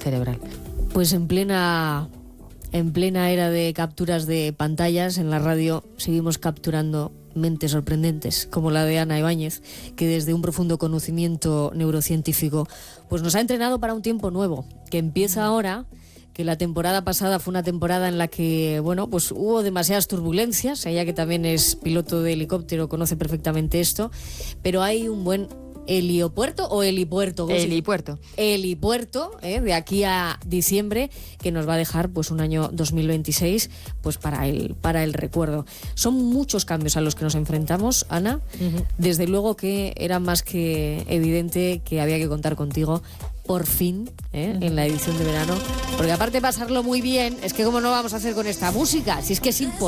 cerebral. Pues en plena era de capturas de pantallas, en la radio seguimos capturando mentes sorprendentes, como la de Ana Ibáñez, que desde un profundo conocimiento neurocientífico pues nos ha entrenado para un tiempo nuevo, que empieza ahora, que la temporada pasada fue una temporada en la que, bueno, pues hubo demasiadas turbulencias. Ella, que también es piloto de helicóptero, conoce perfectamente esto, pero hay un buen helipuerto o helipuerto. Helipuerto, de aquí a diciembre, que nos va a dejar pues un año 2026 pues para el recuerdo. Son muchos cambios a los que nos enfrentamos, Ana. Uh-huh. Desde luego que era más que evidente que había que contar contigo por fin, en la edición de verano, porque aparte de pasarlo muy bien, es que cómo no vamos a hacer con esta música, si es que es imposible.